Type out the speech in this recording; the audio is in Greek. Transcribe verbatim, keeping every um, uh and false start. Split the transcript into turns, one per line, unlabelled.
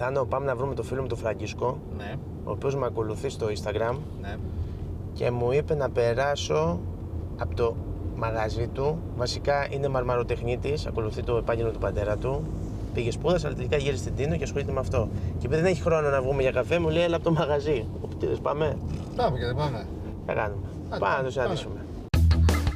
Θάνο, πάμε να βρούμε το φίλο μου τον Φραγκίσκο,
Ναι.
ο οποίος με ακολουθεί στο Instagram
Ναι.
και μου είπε να περάσω από το μαγαζί του. Βασικά είναι μαρμαροτεχνίτης, ακολουθεί το επάγγελμα του πατέρα του. Πήγε σπούδασε, αλλά τελικά γύρισε στην Τίνο και ασχολείται με αυτό. Και επειδή δεν έχει χρόνο να βγούμε για καφέ, μου λέει έλα από το μαγαζί. Οπότε πάμε.
Πάμε και δεν πάμε.
Θα κάνουμε.
Άντε,
Πάμε να το
πάμε.
συναντήσουμε.